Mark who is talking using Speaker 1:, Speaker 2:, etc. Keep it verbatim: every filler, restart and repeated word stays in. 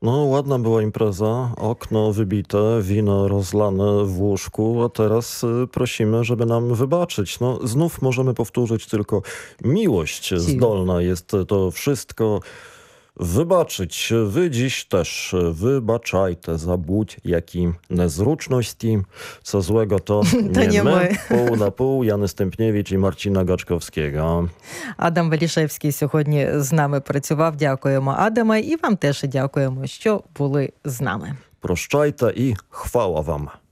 Speaker 1: No, ładna była impreza, okno wybite, wino rozlane w łóżku, a teraz y, prosimy, żeby nam wybaczyć. No, znów możemy powtórzyć tylko miłość zdolna jest to wszystko wybaczyć. Wy dziś też wybaczajte za будь-які незручності. Co złego to,
Speaker 2: To
Speaker 1: nie,
Speaker 2: nie
Speaker 1: my.
Speaker 2: my.
Speaker 1: Pół na pół, Jany Stępniewicz і Марчина Гачковського.
Speaker 2: Адам Валішевський сьогодні з нами працював. Дякуємо, Адаме, і вам теж дякуємо, що були з нами.
Speaker 1: Прощайте і хвала вам.